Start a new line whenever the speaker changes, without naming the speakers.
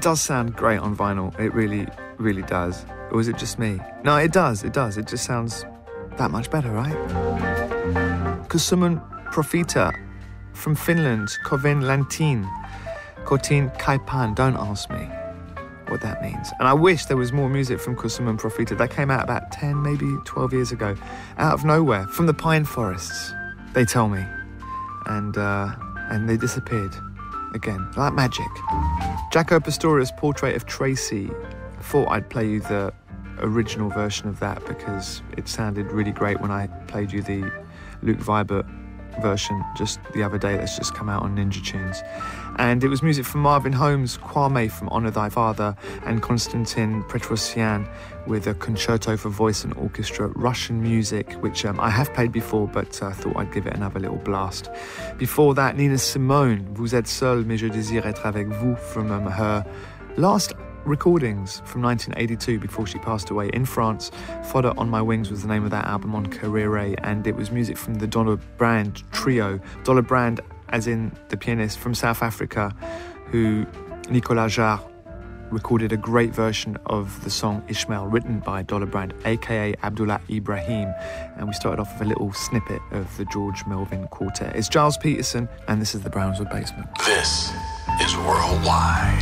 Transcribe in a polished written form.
does sound great on vinyl. It really, really does. Or is it just me? No, it does. It just sounds that much better, right? Kusumun Profita from Finland, Kovin Lantin, Kotin Kaipan. Don't ask me what that means. And I wish there was more music from Kusumun Profita. That came out about 10, maybe 12 years ago, out of nowhere, from the pine forests, they tell me. And they disappeared again, like magic. Jaco Pastorius' Portrait of Tracy. I thought I'd play you the original version of that because it sounded really great when I played you the Luke Vibert version just the other day that's just come out on Ninja Tunes. And it was music from Marvin Holmes, Kwame from Honor Thy Father, and Konstantin Petrosyan with a concerto for voice and orchestra, Russian music, which I have played before, but I thought I'd give it another little blast. Before that, Nina Simone, Vous êtes seul, mais je désire être avec vous, from her last recordings from 1982 before she passed away in France. Fodder on My Wings was the name of that album on Carrere, and it was music from the Dollar Brand trio. Dollar Brand as in the pianist from South Africa, who Nicolas Jarre recorded a great version of the song Ishmael written by Dollar Brand, aka Abdullah Ibrahim. And we started off with a little snippet of the George Melvin Quartet. It's Giles Peterson, and this is the Brownswood Basement.
This is Worldwide.